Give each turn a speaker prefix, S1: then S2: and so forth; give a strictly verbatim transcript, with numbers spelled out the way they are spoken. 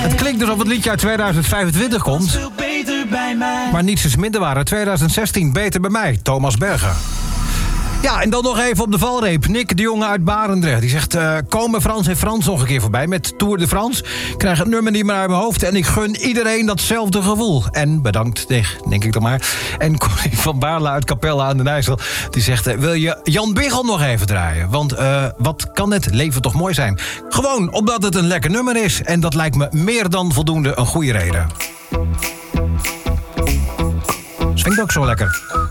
S1: Het klinkt alsof het liedje uit tweeduizend vijfentwintig komt. Maar niets is minder waar. tweeduizend zestien, Beter bij mij, Thomas Berger. Ja, en dan nog even op de valreep. Nick de Jonge uit Barendrecht. Die zegt, uh, komen Frans en Frans nog een keer voorbij met Tour de France. Ik krijg het nummer niet meer uit mijn hoofd en ik gun iedereen datzelfde gevoel. En bedankt, denk ik dan maar. En Corrie van Baarle uit Capelle aan den IJssel. Die zegt, uh, wil je Jan Biggel nog even draaien? Want uh, wat kan het leven toch mooi zijn? Gewoon omdat het een lekker nummer is. En dat lijkt me meer dan voldoende een goede reden. Zingt ook zo lekker.